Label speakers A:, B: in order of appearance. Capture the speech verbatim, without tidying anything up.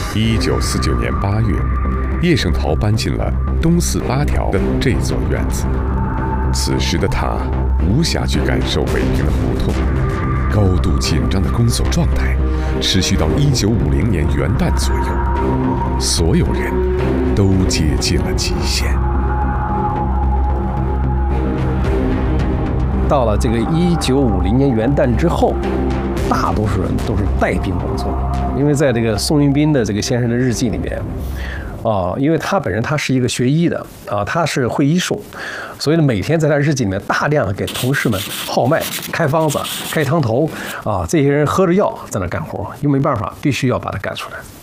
A: 一九四九年八月，叶圣陶搬进了东四八条的这座院子。此时的他无暇去感受北平的胡同，高度紧张的工作状态持续到一九五零年元旦左右，所有人都接近了极限。
B: 到了这个一九五零年元旦之后，大多数人都是带病工作，因为在这个宋云斌的这个先生的日记里面。啊，因为他本人他是一个学医的啊，他是会医术，所以呢，每天在他日记里面大量给同事们号脉、开方子、开汤头啊，这些人喝着药在那干活，又没办法，必须要把他赶出来。